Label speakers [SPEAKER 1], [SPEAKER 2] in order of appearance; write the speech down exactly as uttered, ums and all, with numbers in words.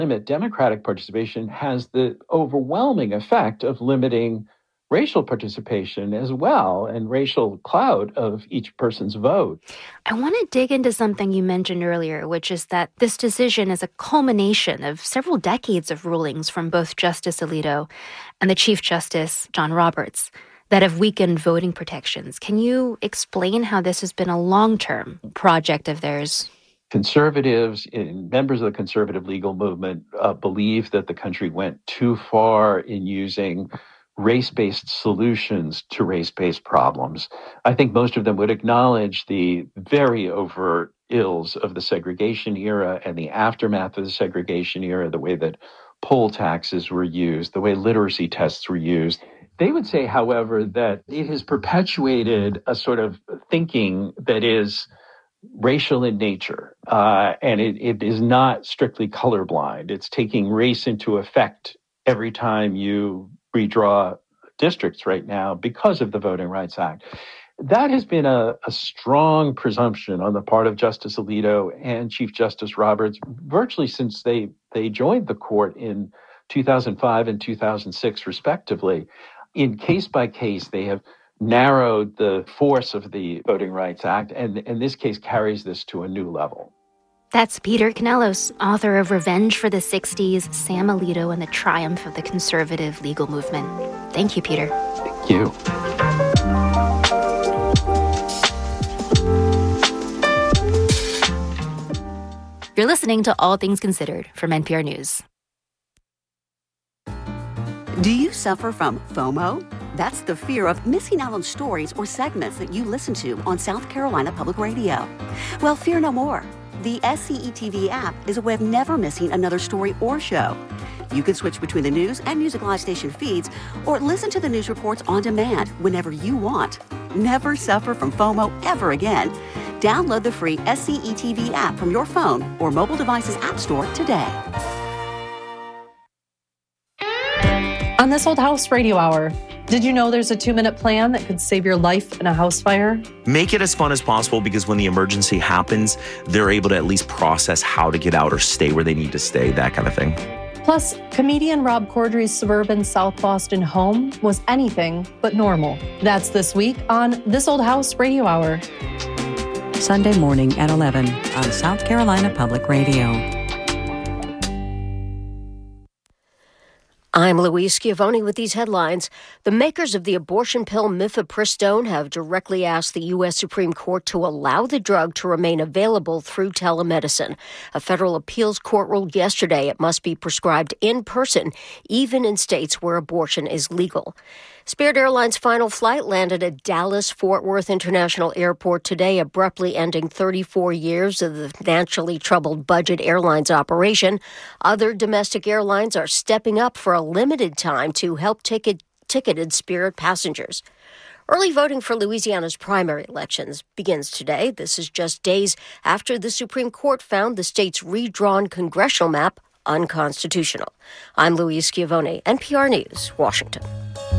[SPEAKER 1] limit Democratic participation has the overwhelming effect of limiting racial participation as well and racial clout of each person's vote.
[SPEAKER 2] I want to dig into something you mentioned earlier, which is that this decision is a culmination of several decades of rulings from both Justice Alito and the Chief Justice, John Roberts, that have weakened voting protections. Can you explain how this has been a long-term project of theirs?
[SPEAKER 1] Conservatives, members of the conservative legal movement, uh, believe that the country went too far in using race-based solutions to race-based problems. I think most of them would acknowledge the very overt ills of the segregation era and the aftermath of the segregation era, the way that poll taxes were used, the way literacy tests were used. They would say, however, that it has perpetuated a sort of thinking that is racial in nature, uh, and it, it is not strictly colorblind. It's taking race into effect every time you redraw districts right now because of the Voting Rights Act. That has been a, a strong presumption on the part of Justice Alito and Chief Justice Roberts virtually since they, they joined the court in two thousand five and two thousand six, respectively. In case by case, they have narrowed the force of the Voting Rights Act, and, and this case carries this to a new level.
[SPEAKER 2] That's Peter Canellos, author of Revenge for the sixties, Sam Alito and the Triumph of the Conservative Legal Movement. Thank you, Peter.
[SPEAKER 1] Thank you.
[SPEAKER 2] You're listening to All Things Considered from N P R News.
[SPEAKER 3] Do you suffer from FOMO? That's the fear of missing out on stories or segments that you listen to on South Carolina Public Radio. Well, fear no more. The S C E T V app is a way of never missing another story or show. You can switch between the news and Music Live station feeds or listen to the news reports on demand whenever you want. Never suffer from FOMO ever again. Download the free S C E T V app from your phone or mobile device's app store today.
[SPEAKER 4] On This Old House Radio Hour, did you know there's a two-minute plan that could save your life in a house fire?
[SPEAKER 5] Make it as fun as possible because when the emergency happens, they're able to at least process how to get out or stay where they need to stay, that kind of thing.
[SPEAKER 4] Plus, comedian Rob Corddry's suburban South Boston home was anything but normal. That's this week on This Old House Radio Hour.
[SPEAKER 6] Sunday morning at eleven on South Carolina Public Radio.
[SPEAKER 7] I'm Louise Schiavone with these headlines. The makers of the abortion pill mifepristone have directly asked the U S Supreme Court to allow the drug to remain available through telemedicine. A federal appeals court ruled yesterday it must be prescribed in person, even in states where abortion is legal. Spirit Airlines' final flight landed at Dallas-Fort Worth International Airport today, abruptly ending thirty-four years of the financially troubled Budget Airlines operation. Other domestic airlines are stepping up for a limited time to help ticket, ticketed Spirit passengers. Early voting for Louisiana's primary elections begins today. This is just days after the Supreme Court found the state's redrawn congressional map unconstitutional. I'm Louise Schiavone, N P R News, Washington.